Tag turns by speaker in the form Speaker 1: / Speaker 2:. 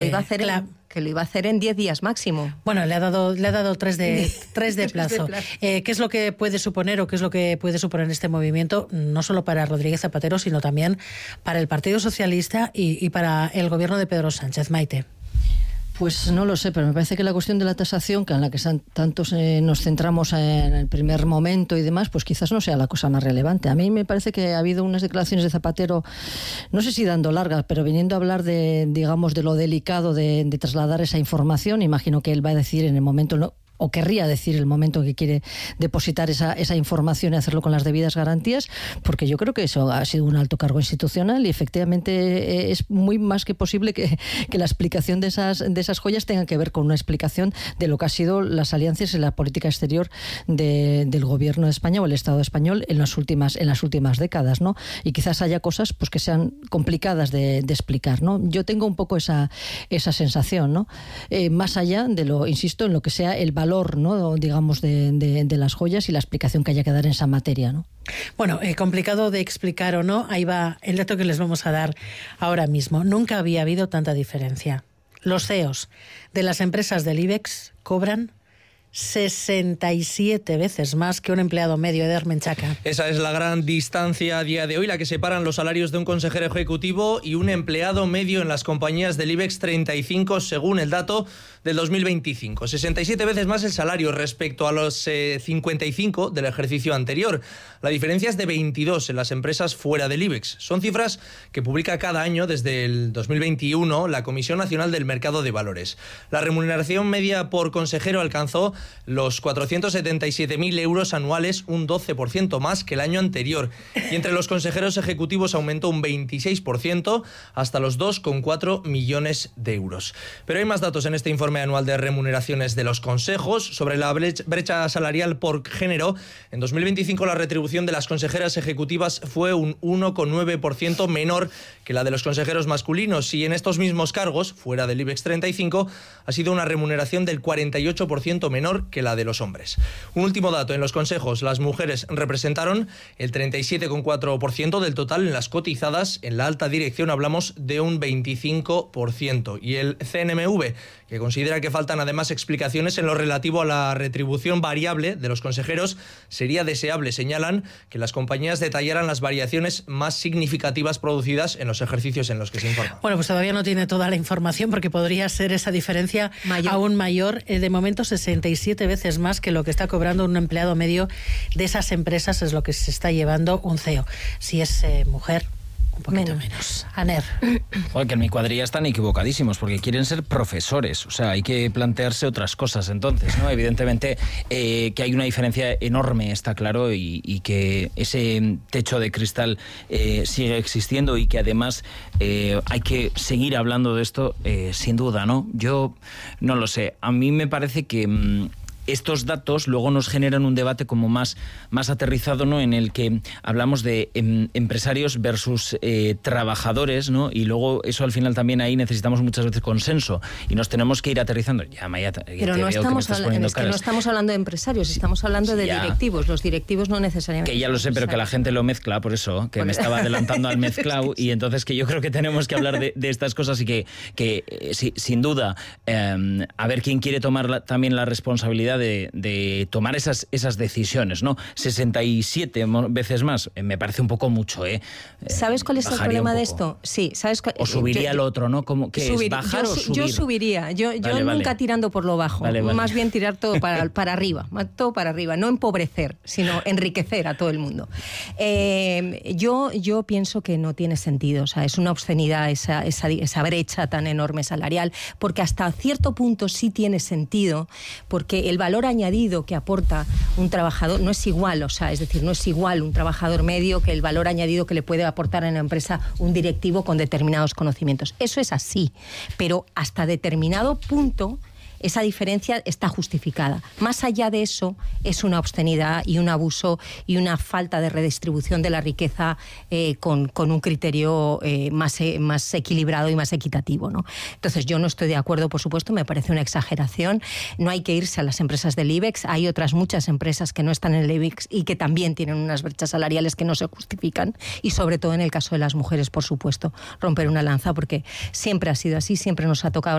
Speaker 1: que lo iba a hacer en 10 días máximo.
Speaker 2: Bueno, le ha dado 3 de plazo. ¿Qué es lo que puede suponer o qué es lo que puede suponer este movimiento, no solo para Rodríguez Zapatero, sino también para el Partido Socialista y para el gobierno de Pedro Sánchez? Maite.
Speaker 3: Pues no lo sé, pero me parece que la cuestión de la tasación, que en la que tantos nos centramos en el primer momento y demás, pues quizás no sea la cosa más relevante. A mí me parece que ha habido unas declaraciones de Zapatero, no sé si dando largas, pero viniendo a hablar de lo delicado de trasladar esa información. Imagino que él va a decir en el momento, o querría decir el momento que quiere depositar esa información y hacerlo con las debidas garantías, porque yo creo que eso ha sido un alto cargo institucional y efectivamente es muy más que posible que la explicación de esas joyas tenga que ver con una explicación de lo que ha sido las alianzas en la política exterior del gobierno de España o el Estado español en las últimas décadas, ¿no? Y quizás haya cosas pues que sean complicadas de explicar, ¿no? Yo tengo un poco esa sensación, ¿no? Más allá de insisto, en lo que sea el valor, ¿no?, digamos, de las joyas y la explicación que haya que dar en esa materia, ¿no?
Speaker 2: Bueno, complicado de explicar o no, ahí va el dato que les vamos a dar ahora mismo. Nunca había habido tanta diferencia. Los CEOs de las empresas del IBEX cobran 67 veces más que un empleado medio. Eder Menchaca.
Speaker 4: Esa es la gran distancia a día de hoy, la que separan los salarios de un consejero ejecutivo y un empleado medio en las compañías del IBEX 35, según el dato del 2025. 67 veces más el salario respecto a los 55 del ejercicio anterior. La diferencia es de 22 en las empresas fuera del IBEX. Son cifras que publica cada año desde el 2021 la Comisión Nacional del Mercado de Valores. La remuneración media por consejero alcanzó los 477.000 euros anuales, un 12% más que el año anterior. Y entre los consejeros ejecutivos aumentó un 26% hasta los 2,4 millones de euros. Pero hay más datos en este informe anual de remuneraciones de los consejos. Sobre la brecha salarial por género, en 2025 la retribución de las consejeras ejecutivas fue un 1,9% menor que la de los consejeros masculinos, y en estos mismos cargos, fuera del IBEX 35, ha sido una remuneración del 48% menor que la de los hombres. Un último dato: en los consejos las mujeres representaron el 37,4% del total. En las cotizadas, en la alta dirección, hablamos de un 25%. Y el CNMV, que considera que faltan además explicaciones en lo relativo a la retribución variable de los consejeros, sería deseable, señalan, que las compañías detallaran las variaciones más significativas producidas en los ejercicios en los que se informa.
Speaker 2: Bueno, pues todavía no tiene toda la información, porque podría ser esa diferencia aún mayor. De momento, 67 veces más que lo que está cobrando un empleado medio de esas empresas es lo que se está llevando un CEO. Si es mujer, un poquito menos. Aner.
Speaker 5: Joder, que en mi cuadrilla están equivocadísimos, porque quieren ser profesores. O sea, hay que plantearse otras cosas entonces, ¿no? Evidentemente que hay una diferencia enorme, está claro, y que ese techo de cristal sigue existiendo, y que además hay que seguir hablando de esto, sin duda, ¿no? Yo no lo sé. A mí me parece que estos datos luego nos generan un debate como más aterrizado, ¿no?, en el que hablamos de empresarios versus trabajadores, ¿no? Y luego eso al final también ahí necesitamos muchas veces consenso y nos tenemos que ir aterrizando.
Speaker 1: Pero no estamos hablando de empresarios, estamos hablando de directivos. Los directivos no necesariamente.
Speaker 5: Que ya lo sé, pero que la gente lo mezcla, por eso, que me estaba adelantando al mezclado, y entonces que yo creo que tenemos que hablar de estas cosas, y que sin duda, a ver quién quiere tomar también la responsabilidad de tomar esas decisiones, ¿no? 67 veces más, me parece un poco mucho, ¿eh?
Speaker 1: ¿Sabes cuál es el problema de esto? Sí, ¿sabes?
Speaker 5: O subiría el otro, ¿no? ¿Qué es, bajar o subir?
Speaker 1: Yo subiría, yo nunca tirando por lo bajo, más bien tirar todo para arriba, todo para arriba, no empobrecer, sino enriquecer a todo el mundo. Yo pienso que no tiene sentido, o sea, es una obscenidad esa brecha tan enorme salarial, porque hasta cierto punto sí tiene sentido, porque el valor añadido que aporta un trabajador no es igual, o sea, es decir, no es igual un trabajador medio que el valor añadido que le puede aportar en la empresa un directivo con determinados conocimientos. Eso es así, pero hasta determinado punto esa diferencia está justificada. Más allá de eso, es una obscenidad y un abuso y una falta de redistribución de la riqueza con un criterio más equilibrado y más equitativo, ¿no? Entonces, yo no estoy de acuerdo, por supuesto, me parece una exageración. No hay que irse a las empresas del IBEX. Hay otras muchas empresas que no están en el IBEX y que también tienen unas brechas salariales que no se justifican, y sobre todo en el caso de las mujeres, por supuesto, romper una lanza, porque siempre ha sido así, siempre nos ha tocado